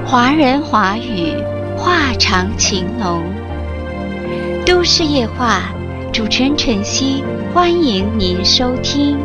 华人华语，话长情浓。都市夜话，主持人晨曦，欢迎您收听。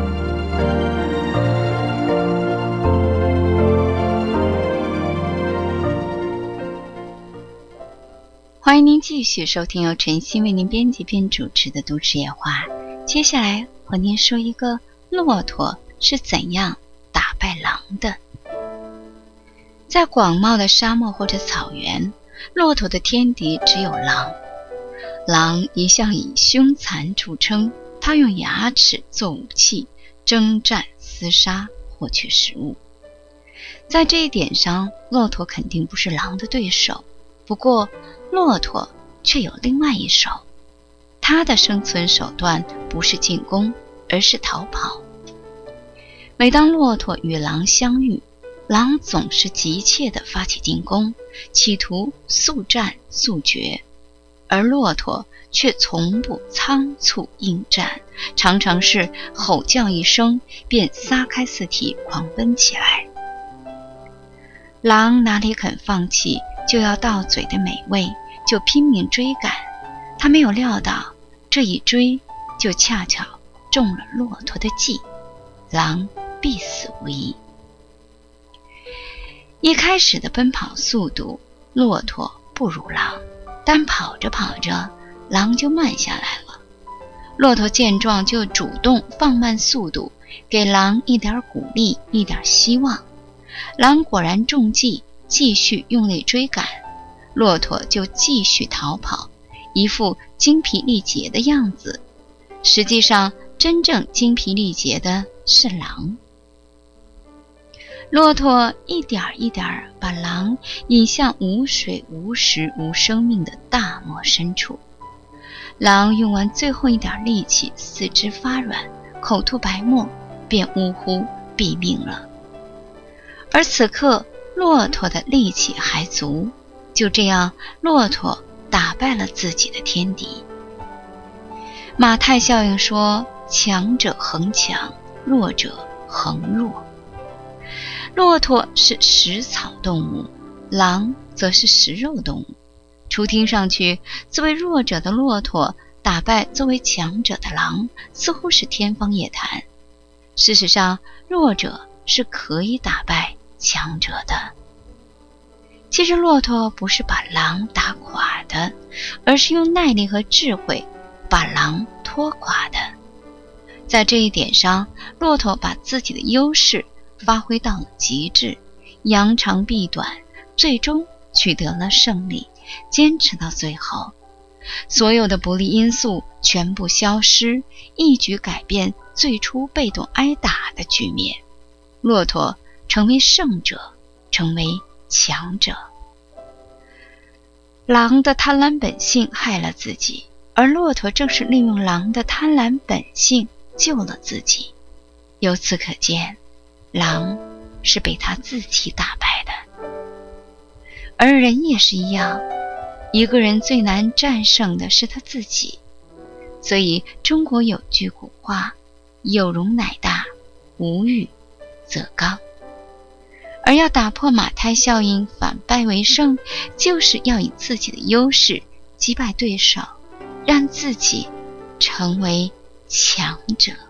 欢迎您继续收听由晨曦为您编辑并主持的都市夜话。接下来和您说一个骆驼是怎样打败狼的。在广袤的沙漠或者草原，骆驼的天敌只有狼。狼一向以凶残著称，它用牙齿做武器，征战厮杀，获取食物。在这一点上，骆驼肯定不是狼的对手。不过，骆驼却有另外一手，它的生存手段不是进攻，而是逃跑。每当骆驼与狼相遇，狼总是急切地发起进攻，企图速战速决，而骆驼却从不仓促应战，常常是吼叫一声便撒开四蹄狂奔起来。狼哪里肯放弃就要到嘴的美味，就拼命追赶。他没有料到，这一追就恰巧中了骆驼的计，狼必死无疑。一开始的奔跑速度，骆驼不如狼，但跑着跑着，狼就慢下来了。骆驼见状就主动放慢速度，给狼一点鼓励，一点希望。狼果然中计，继续用力追赶，骆驼就继续逃跑，一副精疲力竭的样子。实际上，真正精疲力竭的是狼。骆驼一点一点把狼引向无水无食无生命的大漠深处。狼用完最后一点力气，四肢发软，口吐白沫，便呜呼毙命了。而此刻骆驼的力气还足，就这样骆驼打败了自己的天敌。马太效应说，强者恒强，弱者恒弱。骆驼是食草动物，狼则是食肉动物。初听上去，作为弱者的骆驼打败作为强者的狼，似乎是天方夜谭。事实上，弱者是可以打败强者的。其实骆驼不是把狼打垮的，而是用耐力和智慧把狼拖垮的。在这一点上，骆驼把自己的优势发挥到了极致，扬长避短，最终取得了胜利，坚持到最后。所有的不利因素全部消失，一举改变最初被动挨打的局面。骆驼成为胜者，成为强者。狼的贪婪本性害了自己，而骆驼正是利用狼的贪婪本性救了自己。由此可见，狼是被他自己打败的。而人也是一样，一个人最难战胜的是他自己。所以中国有句古话，有容乃大，无欲则刚。而要打破马太效应，反败为胜，就是要以自己的优势击败对手，让自己成为强者。